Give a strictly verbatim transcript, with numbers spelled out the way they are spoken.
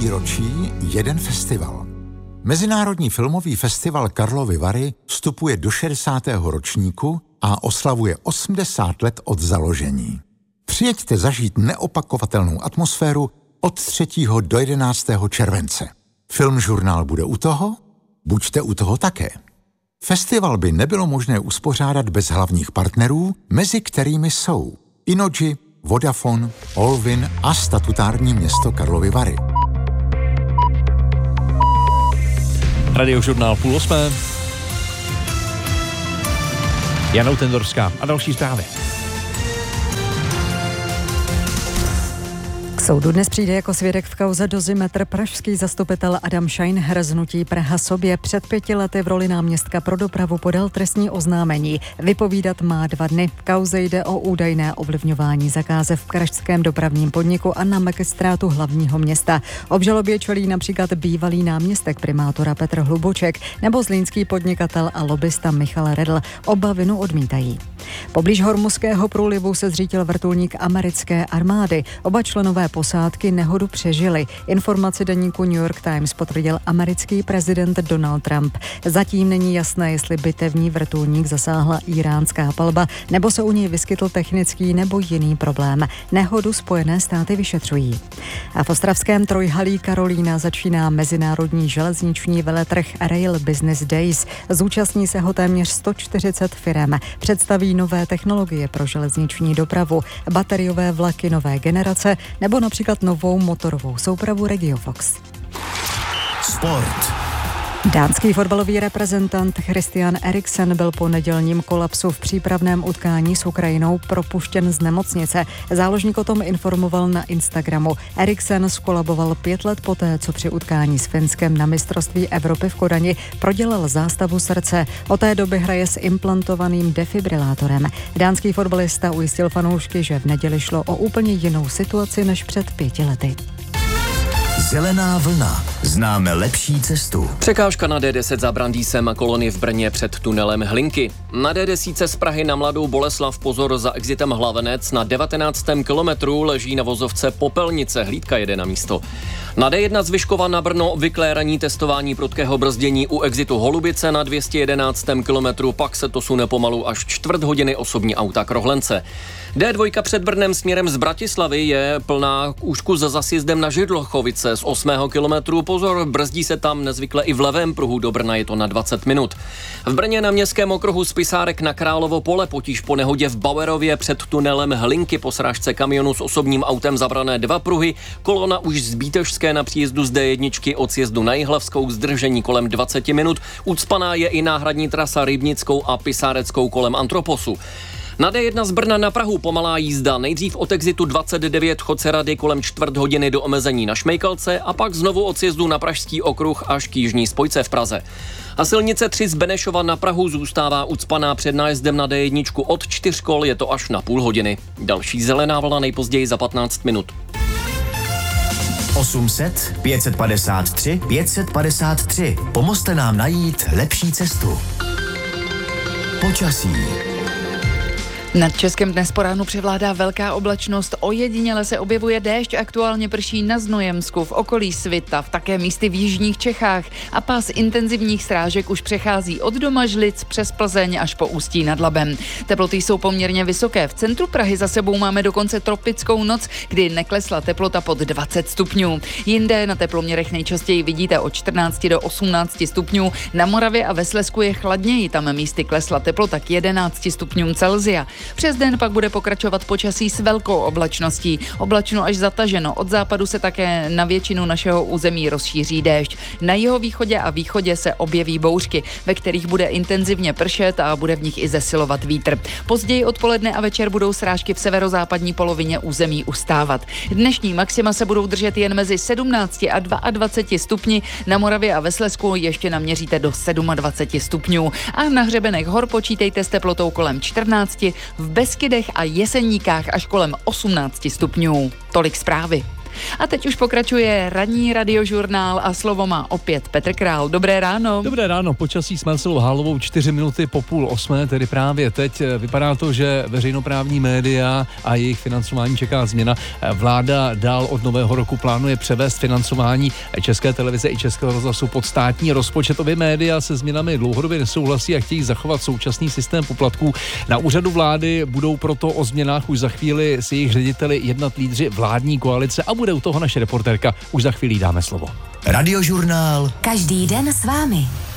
výročí jeden festival. Mezinárodní filmový festival Karlovy Vary vstupuje do šedesátého ročníku a oslavuje osmdesát let od založení. Přijeďte zažít neopakovatelnou atmosféru od třetího do jedenáctého července. Filmžurnál bude u toho? Buďte u toho také. Festival by nebylo možné uspořádat bez hlavních partnerů, mezi kterými jsou Innogy, Vodafone, Olvin a statutární město Karlovy Vary. Radiožurnál půl osmé. Jana Tendorská a další zprávy. K soudu dnes přijde jako svědek v kauze Dozimetr pražský zastupitel Adam Scheinher z hnutí Praha sobě. Před pěti lety v roli náměstka pro dopravu podal trestní oznámení. Vypovídat má dva dny. V kauze jde o údajné ovlivňování zakázek v pražském dopravním podniku a na magistrátu hlavního města. Obžalobě čelí například bývalý náměstek primátora Petr Hluboček nebo zlínský podnikatel a lobista Michal Redl. Oba vinu odmítají. Poblíž Hormuzského průlivu se zřítil vrtulník americké armády. Oba členové posádky nehodu přežili. Informaci deníku New York Times potvrdil americký prezident Donald Trump. Zatím není jasné, jestli bitevní vrtulník zasáhla iránská palba, nebo se u něj vyskytl technický nebo jiný problém. Nehodu Spojené státy vyšetřují. A v ostravském trojhalí Karolína začíná mezinárodní železniční veletrh Rail Business Days. Zúčastní se ho téměř sto čtyřicet firem. Představí nové technologie pro železniční dopravu, bateriové vlaky nové generace nebo například novou motorovou soupravu Regiofox. Sport. Dánský fotbalový reprezentant Christian Eriksen byl po nedělním kolapsu v přípravném utkání s Ukrajinou propuštěn z nemocnice. Záložník o tom informoval na Instagramu. Eriksen skolaboval pět let poté, co při utkání s Finskem na mistrovství Evropy v Kodani prodělal zástavu srdce. Od té doby hraje s implantovaným defibrilátorem. Dánský fotbalista ujistil fanoušky, že v neděli šlo o úplně jinou situaci než před pěti lety. Zelená vlna. Známe lepší cestu. Překážka na D deset za Brandýsem a kolony v Brně před tunelem Hlinky. Na D deset z Prahy na Mladou Boleslav pozor za exitem Hlavenec na devatenáctém kilometru leží na vozovce Popelnice. Hlídka jede na místo. Na D jedna z Vyškova na Brno obvyklé ranní testování prudkého brzdění u exitu Holubice na dvě stě jedenáctém kilometru, pak se to sune pomalu až čtvrt hodiny osobní auta k Rohlence. D dva před Brnem směrem z Bratislavy je plná úžku za zasjezdem na Židlochovice z osmého kilometru. Pozor, brzdí se tam nezvykle i v levém pruhu do Brna, je to na dvacet minut. V Brně na městském okruhu z Pisárek na Královo pole potíž po nehodě v Bauerově před tunelem Hlinky po srážce kamionu s osobním autem zabrané dva pruhy. Kolona už z Bítežské na příjezdu z D jedna od sjezdu na Jihlavskou zdržení kolem dvacet minut. Ucpaná je i náhradní trasa Rybnickou a Pisáreckou kolem Antroposu. Na D jedna z Brna na Prahu pomalá jízda, nejdřív od exitu dvacet devět Chodce Rady kolem čtvrt hodiny do omezení na Šmejkalce a pak znovu od sjezdu na Pražský okruh až k jižní spojce v Praze. A silnice tři z Benešova na Prahu zůstává ucpaná před nájezdem na D jedna od čtyř kol, je to až na půl hodiny. Další zelená vlna nejpozději za patnáct minut. osm set pět set padesát tři pět set padesát tři. Pomozte nám najít lepší cestu. Počasí. Nad Českem dnes po ránu převládá velká oblačnost, ojediněle se objevuje déšť, aktuálně prší na Znojemsku, v okolí Svitav, také místy v jižních Čechách a pás intenzivních srážek už přechází od Domažlic přes Plzeň až po Ústí nad Labem. Teploty jsou poměrně vysoké, v centru Prahy za sebou máme dokonce tropickou noc, kdy neklesla teplota pod dvacet stupňů. Jinde na teploměrech nejčastěji vidíte od čtrnáct do osmnáct stupňů, na Moravě a ve Slezsku je chladněji, tam místy klesla teplota k jedenácti stupňům Celsia. Přes den pak bude pokračovat počasí s velkou oblačností. Oblačno až zataženo. Od západu se také na většinu našeho území rozšíří déšť. Na jihovýchodě a východě se objeví bouřky, ve kterých bude intenzivně pršet a bude v nich i zesilovat vítr. Později odpoledne a večer budou srážky v severozápadní polovině území ustávat. Dnešní maxima se budou držet jen mezi sedmnácti a dvaceti dvěma stupni. Na Moravě a ve Slezsku ještě naměříte do dvaceti sedmi stupňů. A na hřebenech hor počítejte s teplotou kolem čtrnácti, v Beskydech a Jeseníkách až kolem osmnácti stupňů. Tolik zprávy. A teď už pokračuje ranní radiožurnál a slovo má opět Petr Král. Dobré ráno. Dobré ráno, počasí s Marcelou Hálovou čtyři minuty po půl osmé, tedy právě teď. Vypadá to, že veřejnoprávní média a jejich financování čeká změna. Vláda dál od nového roku plánuje převést financování České televize i Českého rozhlasu pod státní rozpočet. Obě média se změnami dlouhodobě nesouhlasí a chtějí zachovat současný systém poplatků. Na úřadu vlády budou proto o změnách už za chvíli s jejich řediteli jednat lídři vládní koalice a bude u toho naše reportérka. Už za chvíli dáme slovo. Radiožurnál. Každý den s vámi.